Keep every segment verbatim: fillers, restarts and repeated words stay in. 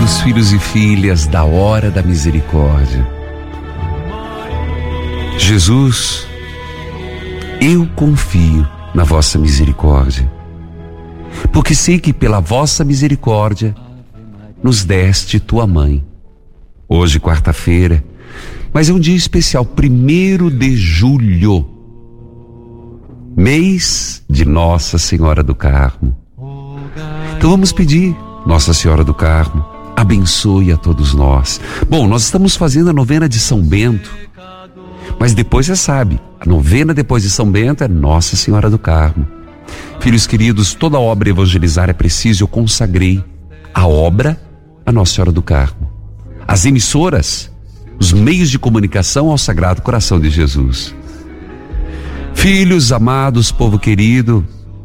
queridos filhos e filhas da hora da misericórdia. Jesus, eu confio na vossa misericórdia, porque sei que pela vossa misericórdia nos deste tua mãe. Hoje, quarta-feira, mas é um dia especial, primeiro de julho, mês de Nossa Senhora do Carmo. Então vamos pedir, Nossa Senhora do Carmo, abençoe a todos nós. Bom, nós estamos fazendo a novena de São Bento, mas depois você sabe, a novena depois de São Bento é Nossa Senhora do Carmo. Filhos queridos, toda obra evangelizar é preciso, eu consagrei a obra a Nossa Senhora do Carmo, as emissoras, os meios de comunicação ao Sagrado Coração de Jesus. Filhos amados, povo querido,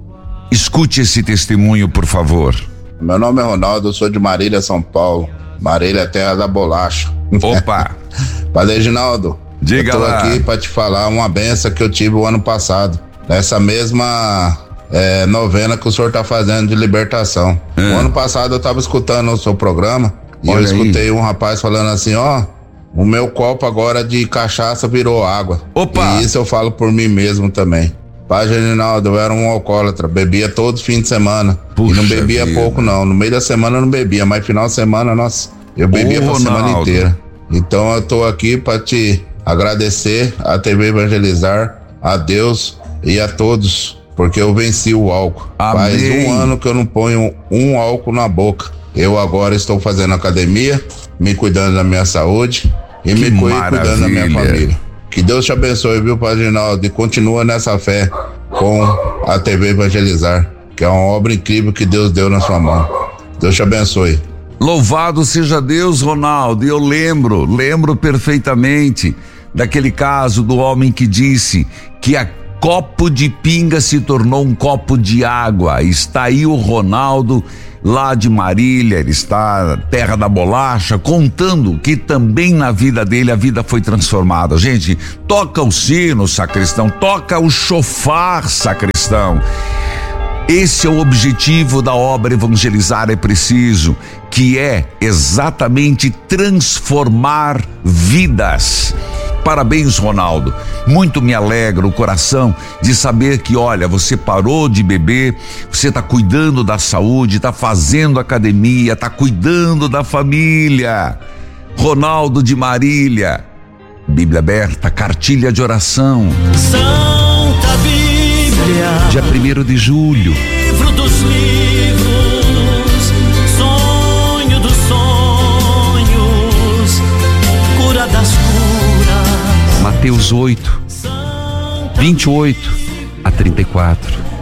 escute esse testemunho, por favor. Meu nome é Ronaldo, eu sou de Marília, São Paulo. Marília é terra da bolacha. Opa! Padre Reginaldo, diga eu tô lá. aqui para te falar uma benção que eu tive o ano passado, nessa mesma é, novena que o senhor tá fazendo de libertação. Hum. O ano passado eu tava escutando o seu programa e Olha eu escutei aí. um rapaz falando assim, ó, o meu copo agora de cachaça virou água. Opa! E isso eu falo por mim mesmo também. Padre Reginaldo, eu era um alcoólatra, bebia todo fim de semana. Puxa e não bebia vida. pouco não, no meio da semana eu não bebia, mas final de semana, nossa, eu bebia Ô, pra semana Ronaldo. inteira. Então eu tô aqui pra te agradecer a T V Evangelizar, a Deus e a todos, porque eu venci o álcool. Amém. Faz um ano que eu não ponho um álcool na boca. Eu agora estou fazendo academia, me cuidando da minha saúde e Que me cu- cuidando da minha maravilha. família. Que Deus te abençoe, viu, Padre Ginaldo? E continua nessa fé com a T V Evangelizar, que é uma obra incrível que Deus deu na sua mão. Deus te abençoe. Louvado seja Deus, Ronaldo. Eu lembro, lembro perfeitamente daquele caso do homem que disse que a copo de pinga se tornou um copo de água. Está aí o Ronaldo, lá de Marília, ele está na terra da bolacha, contando que também na vida dele a vida foi transformada. Gente, toca o sino, sacristão, toca o chofar, sacristão. Esse é o objetivo da obra Evangelizar é Preciso, que é exatamente transformar vidas. Parabéns, Ronaldo. Muito me alegra o coração de saber que, olha, você parou de beber, você está cuidando da saúde, está fazendo academia, está cuidando da família. Ronaldo de Marília, Bíblia aberta, cartilha de oração. Santa Bíblia, Dia primeiro de julho. livro dos livros, sonho dos sonhos, cura das curas. Mateus oito, vinte e oito a trinta e quatro.